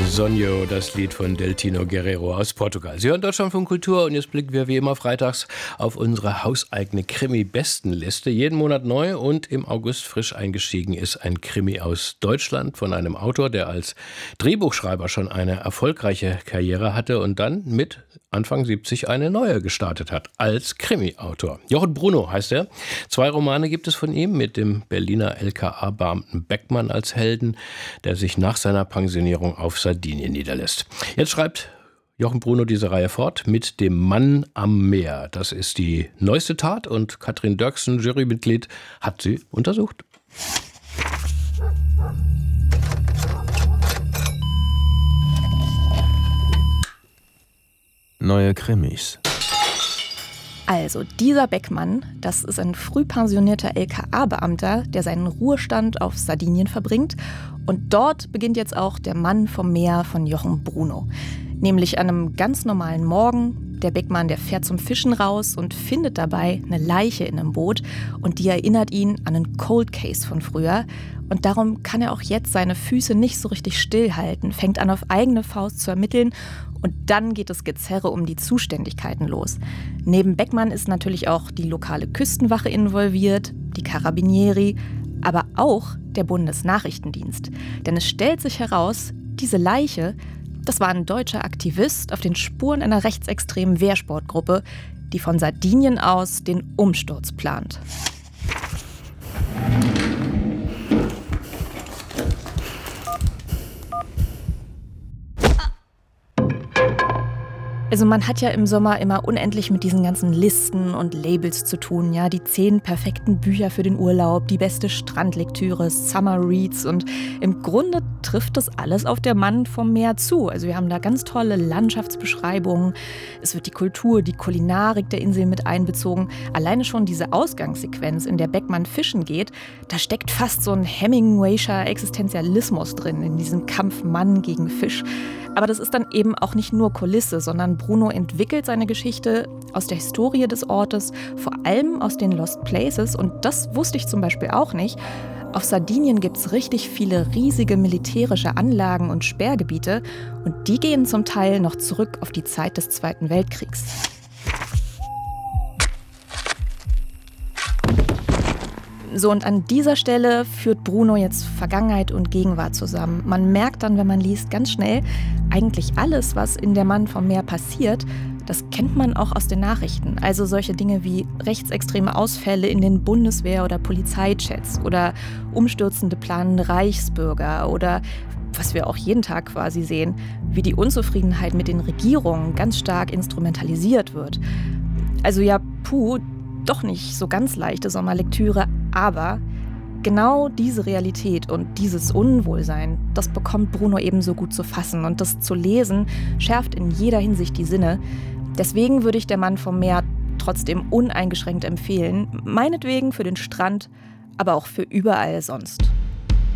Sonho, das Lied von Deltino Guerrero aus Portugal. Sie hören Deutschlandfunk Kultur und jetzt blicken wir wie immer freitags auf unsere hauseigene Krimi-Bestenliste. Jeden Monat neu und im August frisch eingestiegen ist ein Krimi aus Deutschland von einem Autor, der als Drehbuchschreiber schon eine erfolgreiche Karriere hatte und dann mit Anfang 70 eine neue gestartet hat, als Krimi-Autor. Jochen Bruno heißt er. 2 Romane gibt es von ihm mit dem Berliner LKA-Beamten Beckmann als Helden, der sich nach seiner Pensionierung auf Sardinien niederlässt. Jetzt schreibt Jochen Bruno diese Reihe fort mit dem Mann am Meer. Das ist die neueste Tat und Katrin Dörksen, Jurymitglied, hat sie untersucht. Neue Krimis. Also, dieser Beckmann, das ist ein früh pensionierter LKA-Beamter, der seinen Ruhestand auf Sardinien verbringt. Und dort beginnt jetzt auch der Mann vom Meer von Jochen Bruno. Nämlich an einem ganz normalen Morgen. Der Beckmann, der fährt zum Fischen raus und findet dabei eine Leiche in einem Boot. Und die erinnert ihn an einen Cold Case von früher. Und darum kann er auch jetzt seine Füße nicht so richtig stillhalten, fängt an, auf eigene Faust zu ermitteln. Und dann geht das Gezerre um die Zuständigkeiten los. Neben Beckmann ist natürlich auch die lokale Küstenwache involviert, die Carabinieri, aber auch der Bundesnachrichtendienst. Denn es stellt sich heraus, diese Leiche, das war ein deutscher Aktivist auf den Spuren einer rechtsextremen Wehrsportgruppe, die von Sardinien aus den Umsturz plant. Also man hat ja im Sommer immer unendlich mit diesen ganzen Listen und Labels zu tun, ja, die 10 perfekten Bücher für den Urlaub, die beste Strandlektüre, Summer Reads und im Grunde trifft das alles auf der Mann vom Meer zu. Also wir haben da ganz tolle Landschaftsbeschreibungen, es wird die Kultur, die Kulinarik der Insel mit einbezogen. Alleine schon diese Ausgangssequenz, in der Beckmann fischen geht, da steckt fast so ein Hemingwayscher Existenzialismus drin, in diesem Kampf Mann gegen Fisch. Aber das ist dann eben auch nicht nur Kulisse, sondern Bruno entwickelt seine Geschichte aus der Historie des Ortes, vor allem aus den Lost Places. Und das wusste ich zum Beispiel auch nicht. Auf Sardinien gibt es richtig viele riesige militärische Anlagen und Sperrgebiete. Und die gehen zum Teil noch zurück auf die Zeit des Zweiten Weltkriegs. So, und an dieser Stelle führt Bruno jetzt Vergangenheit und Gegenwart zusammen. Man merkt dann, wenn man liest, ganz schnell, eigentlich alles, was in der Mann vom Meer passiert, das kennt man auch aus den Nachrichten. Also solche Dinge wie rechtsextreme Ausfälle in den Bundeswehr- oder Polizeichats oder umstürzende planende Reichsbürger oder, was wir auch jeden Tag quasi sehen, wie die Unzufriedenheit mit den Regierungen ganz stark instrumentalisiert wird. Also ja, doch nicht so ganz leichte Sommerlektüre, aber genau diese Realität und dieses Unwohlsein, das bekommt Bruno ebenso gut zu fassen. Und das zu lesen, schärft in jeder Hinsicht die Sinne. Deswegen würde ich Der Mann vom Meer trotzdem uneingeschränkt empfehlen. Meinetwegen für den Strand, aber auch für überall sonst.